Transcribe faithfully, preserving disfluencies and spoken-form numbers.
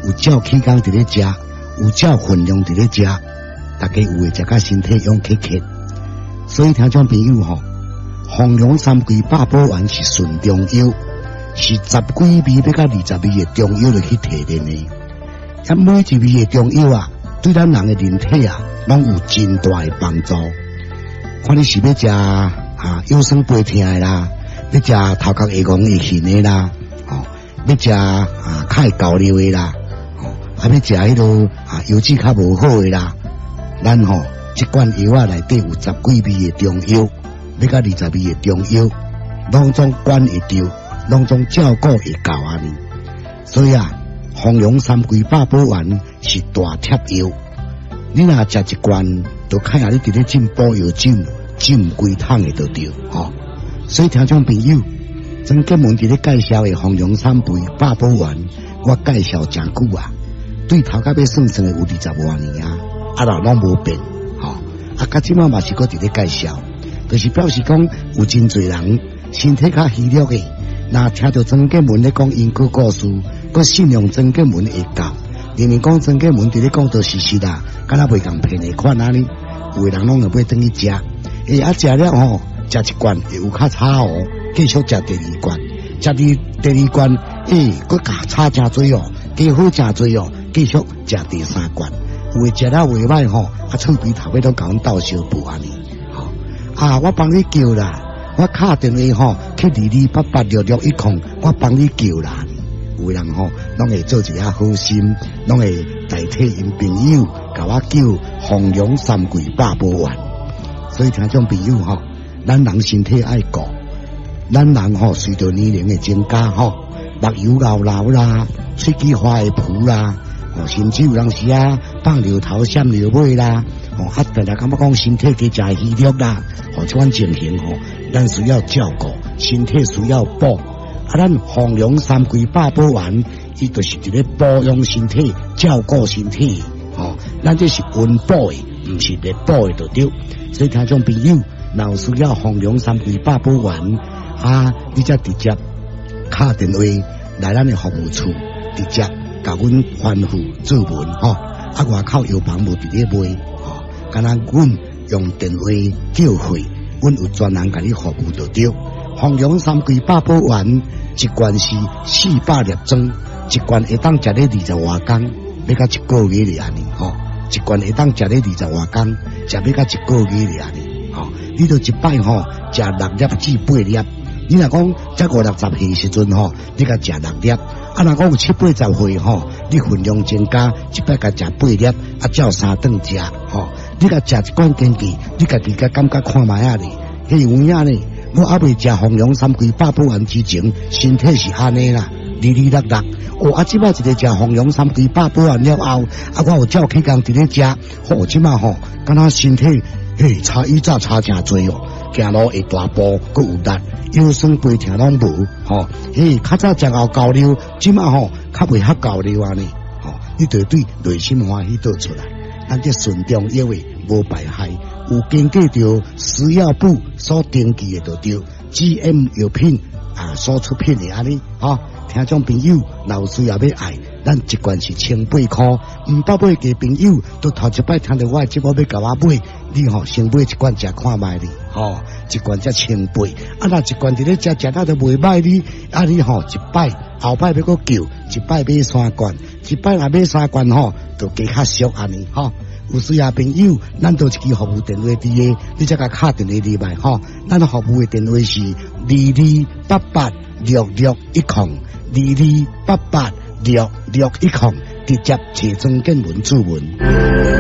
有照气缸伫咧食，有照分量伫咧食，大家有诶食甲身体勇克克。所以听众朋友吼，丰隆三桂八宝丸是纯中药，是十几味要甲二十味诶中药来去提炼诶。啊，每一味诶中药啊，对咱人诶人体啊，拢有真大诶帮助。看你是要食啊腰酸背痛诶啦，要食头壳会戆会晕诶啦，哦，要食啊较会交流诶啦，哦，啊要食迄落啊油脂较无好诶啦，咱吼一罐药啊内底有十几味诶中药，要甲二十味诶中药，拢总管会着，拢总照顾会到安尼。所以啊，丰隆三桂八宝丸是大贴药。你若食一罐，就看下你伫咧进补药酒，浸规桶诶就对，吼、哦。所以听众朋友，曾建文伫咧介绍诶丰隆三桂八宝丸，我介绍真久啊，对头壳要算算诶有二十多年啊，啊啦拢无变，吼、哦。啊，甲即马嘛是搁伫咧介绍，就是表示讲有真侪人身体较虚弱诶，若听到曾建文咧讲因果故事，搁信用曾建文会教。明明讲曾建文伫咧讲到事实啦，敢若袂共骗诶款安尼，有诶人拢会买转去食，诶啊食了吼，食一罐会有较差哦，继续食第二罐，食第第二罐，诶，搁加差真多哦，加好真多哦，继续食第三罐，有诶食了袂歹吼，啊厝边头尾都甲阮斗相补安尼，吼、哦、啊我帮你叫啦，我敲电话吼去二二八八六六一空，我帮你叫啦。有人吼，拢会做一下好心，拢会代替因朋友，甲我叫丰隆三桂八宝丸。所以听众朋友吼，咱人身体爱顾，咱人吼随着年龄的增加吼，目睭老老啦，喙齿花会浮啦，哦，甚至有人时啊放尿头、闪尿尾啦，哦，啊，大家感觉讲身体加真虚弱啦，哦，这款情形吼，咱需要照顾，身体需要补。啊，咱丰隆三桂八宝丸，伊就是伫咧保养身体、照顾身体，吼、哦，咱这是温补的，毋是热补的，就对。所以听众朋友，若有需要丰隆三桂八宝丸，啊，你则直接敲电话来咱的服务处，直接甲阮吩咐做文，吼、哦，啊，外口药房无伫咧卖，吼、哦，敢若阮用电话叫货，阮有专人甲你服务就对。丰隆三桂八宝丸一罐是四百粒装，一罐会当食咧二十外工，要到一个月咧安尼吼。一罐会当食咧二十外工，食要到一个月咧安尼吼。你著一摆吼食六粒至八粒，你若讲才五六十岁时阵吼，你甲食六粒；啊，若讲有七八十岁吼，你分量增加，一摆甲食八粒，啊，照三顿食吼。你甲食一罐坚记，你家己甲感觉看卖啊咧，迄有影咧。我还未食丰隆三桂八宝丸之前，身体是安尼啦，哩哩落落。哦，啊，即摆一个食丰隆三桂八宝丸了后，啊，我有照起工伫咧食，哦，即摆吼，敢若身体嘿差以早差真多哦，行路会大步，佮有力，腰酸背痛拢无，吼，嘿，较早食后交流，即摆吼较袂晓交流安尼，吼，你对对内心欢喜倒出来，咱这顺中药诶无败害。有根据着食药部所登记的就对 ，G M 药品啊所出品的安尼，吼，听众朋友若有需要要爱，咱一罐是千八块，毋捌买嘅朋友，都头一摆听到我节目要甲我买，你吼先买一罐食看卖哩，吼，一罐才千八，啊若一罐伫咧食食到都袂歹哩，啊你吼一摆后摆要搁叫，一摆买三罐，一摆若买三罐吼，就加较俗安尼，吼。有需要朋友，咱都一支服务电话伫个，你才甲敲电话入来吼。咱服务的电话是二二八八六六一空，二二八八六六一空，直接找曾建文主文。